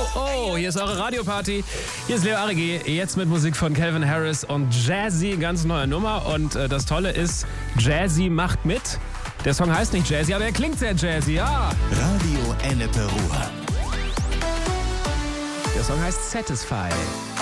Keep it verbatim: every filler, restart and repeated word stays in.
oh, hier ist eure Radioparty. Hier ist Leo Arigi, jetzt mit Musik von Calvin Harris und Jazzy, ganz neue Nummer. Und äh, das Tolle ist, Jazzy macht mit. Der Song heißt nicht Jazzy, aber er klingt sehr Jazzy, ja. Radio Ennepe Ruhr. Der Song heißt Satisfy.